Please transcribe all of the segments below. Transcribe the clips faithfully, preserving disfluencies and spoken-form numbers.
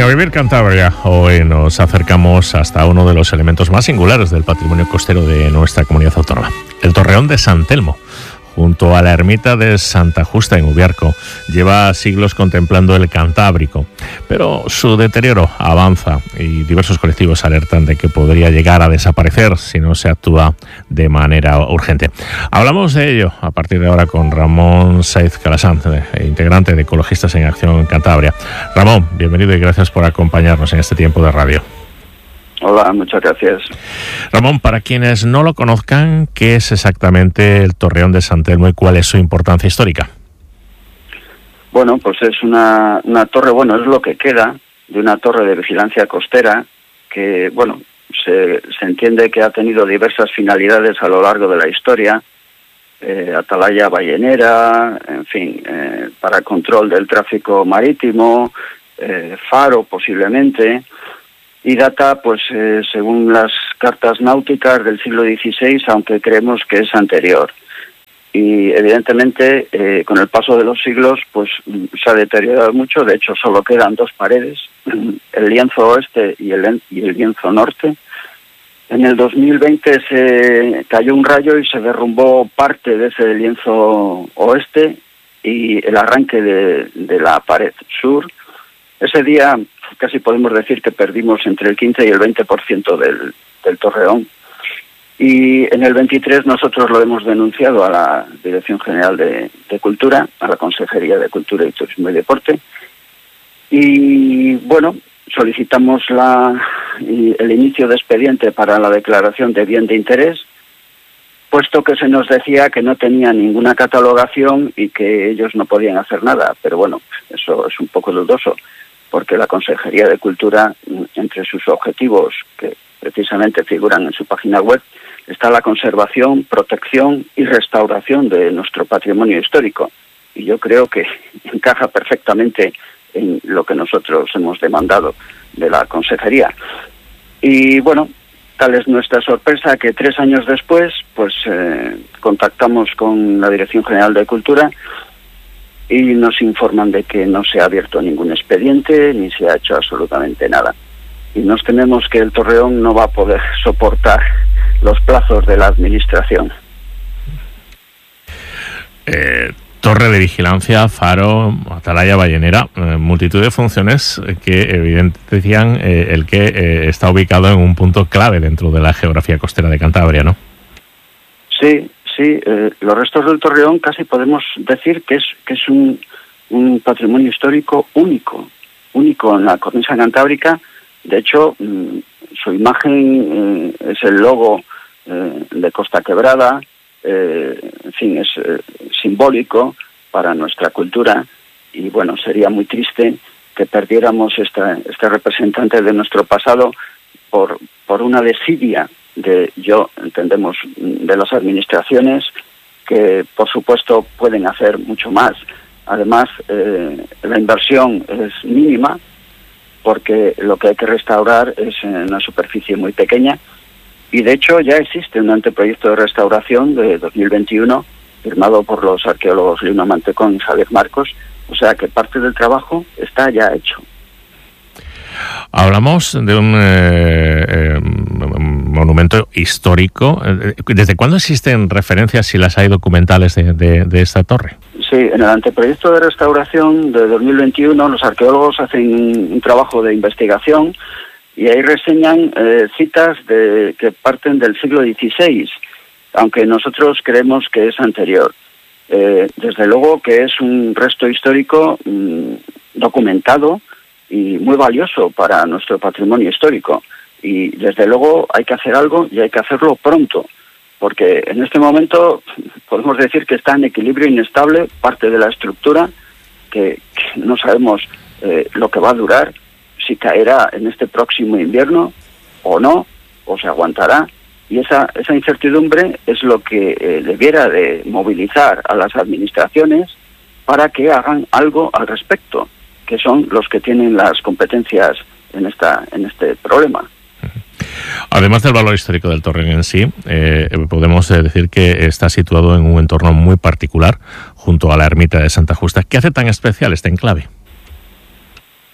A Vivir Cantabria, hoy nos acercamos hasta uno de los elementos más singulares del patrimonio costero de nuestra comunidad autónoma, el Torreón de San Telmo. Junto a la ermita de Santa Justa en Ubiarco, lleva siglos contemplando el Cantábrico, pero su deterioro avanza y diversos colectivos alertan de que podría llegar a desaparecer si no se actúa de manera urgente. Hablamos de ello a partir de ahora con Ramón Saiz Calasant, integrante de Ecologistas en Acción en Cantabria. Ramón, bienvenido y gracias por acompañarnos en este tiempo de radio. Hola, muchas gracias. Ramón, para quienes no lo conozcan, ¿qué es exactamente el Torreón de San Telmo y cuál es su importancia histórica? Bueno, pues es una, una torre, bueno, es lo que queda de una torre de vigilancia costera que, bueno, se, se entiende que ha tenido diversas finalidades a lo largo de la historia, eh, atalaya ballenera, en fin, eh, para control del tráfico marítimo, eh, faro posiblemente. Y data, pues, eh, según las cartas náuticas del siglo dieciséis, aunque creemos que es anterior. Y, evidentemente, eh, con el paso de los siglos, pues, se ha deteriorado mucho. De hecho, solo quedan dos paredes, el lienzo oeste y el, y el lienzo norte. En el dos mil veinte se cayó un rayo y se derrumbó parte de ese lienzo oeste y el arranque de, de la pared sur. Ese día casi podemos decir que perdimos entre el quince y el veinte por ciento del, del torreón. Y en el veintitrés nosotros lo hemos denunciado a la Dirección General de, de Cultura, a la Consejería de Cultura y Turismo y Deporte. Y bueno, solicitamos la, el inicio de expediente para la declaración de bien de interés, puesto que se nos decía que no tenía ninguna catalogación y que ellos no podían hacer nada. Pero bueno, eso es un poco dudoso, porque la Consejería de Cultura, entre sus objetivos, que precisamente figuran en su página web, está la conservación, protección y restauración de nuestro patrimonio histórico. Y yo creo que encaja perfectamente en lo que nosotros hemos demandado de la Consejería. Y bueno, tal es nuestra sorpresa que tres años después, pues eh, contactamos con la Dirección General de Cultura y nos informan de que no se ha abierto ningún expediente ni se ha hecho absolutamente nada. Y nos tememos que el Torreón no va a poder soportar los plazos de la Administración. Eh, torre de vigilancia, faro, atalaya ballenera, eh, multitud de funciones que evidencian eh, el que eh, está ubicado en un punto clave dentro de la geografía costera de Cantabria, ¿no? Sí. Sí, eh, los restos del Torreón casi podemos decir que es que es un, un patrimonio histórico único, único en la cornisa cantábrica. De hecho, mmm, su imagen eh, es el logo eh, de Costa Quebrada, eh, en fin, es eh, simbólico para nuestra cultura y bueno, sería muy triste que perdiéramos esta, este representante de nuestro pasado por, por una desidia de, yo entendemos, de las administraciones que, por supuesto, pueden hacer mucho más. Además, eh, la inversión es mínima porque lo que hay que restaurar es en una superficie muy pequeña y, de hecho, ya existe un anteproyecto de restauración de dos mil veintiuno firmado por los arqueólogos Lino Mantecón y Javier Marcos, o sea que parte del trabajo está ya hecho. Hablamos de un eh, eh, monumento histórico. ¿Desde cuándo existen referencias, si las hay, documentales de, de, de esta torre? Sí, en el anteproyecto de restauración de dos mil veintiuno los arqueólogos hacen un, un trabajo de investigación y ahí reseñan eh, citas de, que parten del siglo dieciséis, aunque nosotros creemos que es anterior. Eh, desde luego que es un resto histórico mmm, documentado y muy valioso para nuestro patrimonio histórico. Y desde luego hay que hacer algo y hay que hacerlo pronto, porque en este momento podemos decir que está en equilibrio inestable parte de la estructura, que, que no sabemos eh, lo que va a durar, si caerá en este próximo invierno o no, o se aguantará. Y esa, esa incertidumbre es lo que eh, debiera de movilizar a las administraciones para que hagan algo al respecto, que son los que tienen las competencias en esta en este problema. Además del valor histórico del Torreón en sí, eh, podemos decir que está situado en un entorno muy particular, junto a la ermita de Santa Justa. ¿Qué hace tan especial este enclave?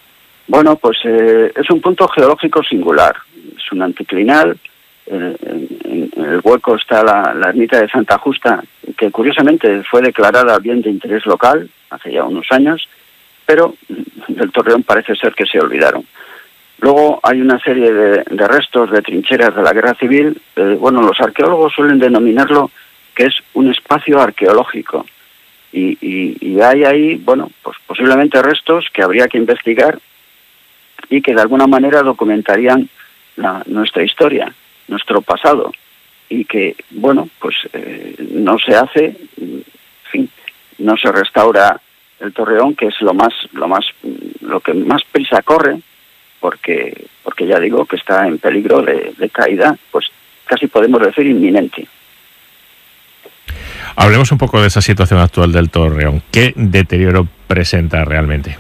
Bueno, pues eh, es un punto geológico singular. Es un anticlinal. En, en, en el hueco está la, la ermita de Santa Justa, que curiosamente fue declarada bien de interés local hace ya unos años, pero del Torreón parece ser que se olvidaron. Luego hay una serie de, de restos de trincheras de la Guerra Civil. Eh, bueno, los arqueólogos suelen denominarlo que es un espacio arqueológico. Y, y, y hay ahí, bueno, pues posiblemente restos que habría que investigar y que de alguna manera documentarían la, nuestra historia, nuestro pasado. Y que, bueno, pues eh, no se hace, en fin, no se restaura el Torreón, que es lo más, lo más, lo que más prisa corre, porque porque ya digo que está en peligro de, de caída, pues casi podemos decir inminente. Hablemos un poco de esa situación actual del Torreón. ¿Qué deterioro presenta realmente?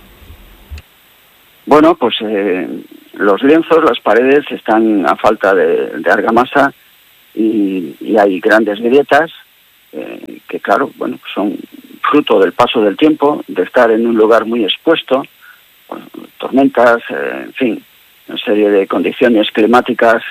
Bueno, pues eh, los lienzos, las paredes están a falta de, de argamasa y, y hay grandes grietas eh, que, claro, bueno, son fruto del paso del tiempo, de estar en un lugar muy expuesto, bueno, tormentas, eh, en fin, una serie de condiciones climáticas